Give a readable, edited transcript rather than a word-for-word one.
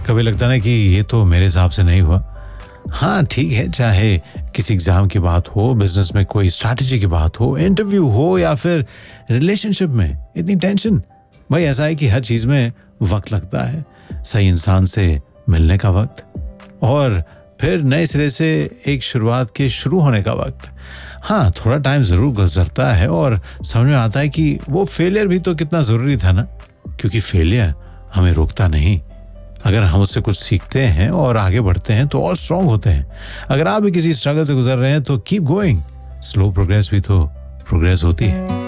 कभी लगता ना कि ये तो मेरे हिसाब से नहीं हुआ। हाँ ठीक है, चाहे किसी एग्जाम की बात हो, बिजनेस में कोई स्ट्रैटेजी की बात हो, इंटरव्यू हो या फिर रिलेशनशिप में इतनी टेंशन। भाई ऐसा है कि हर चीज में वक्त लगता है, सही इंसान से मिलने का वक्त और फिर नए सिरे से एक शुरुआत के शुरू होने का वक्त। हाँ थोड़ा टाइम जरूर गुजरता है और समझ में आता है कि वो फेलियर भी तो कितना जरूरी था ना, क्योंकि फेलियर हमें रोकता नहीं। अगर हम उससे कुछ सीखते हैं और आगे बढ़ते हैं तो और स्ट्रांग होते हैं। अगर आप भी किसी स्ट्रगल से गुजर रहे हैं तो कीप गोइंग, स्लो प्रोग्रेस भी तो प्रोग्रेस होती है।